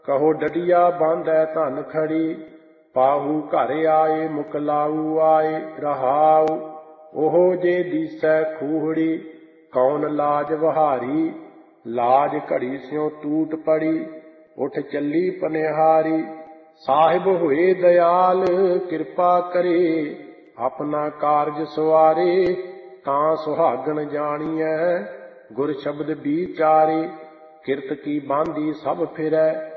ਕਹੋ ਡਡਿਆ ਬਾਂਧੈ ਧਨ ਖੜੀ, ਪਾਹੂ ਘਰ ਆਏ ਮੁਕਲਾਊ ਆਏ। ਰਹਾਉ ਉਹ ਜੇ ਦੀਸੈ ਖੂਹੜੀ, ਕੌਣ ਲਾਜ ਵਹਾਰੀ। ਲਾਜ ਘੜੀ ਸਿਉ ਟੂਟ ਪੜੀ, ਉੱਠ ਚੱਲੀ ਪਨਿਹਾਰੀ। ਸਾਹਿਬ ਹੋਏ ਦਇਆਲ ਕਿਰਪਾ ਕਰੇ, ਆਪਣਾ ਕਾਰਜ ਸਵਾਰੇ। ਤਾਂ ਸੁਹਾਗਣ ਜਾਣੀਐ ਗੁਰ ਸ਼ਬਦ ਵਿਚਾਰੇ, ਕਿਰਤ ਕੀ ਬਾਂਧੀ ਸਭ ਫਿਰੈ,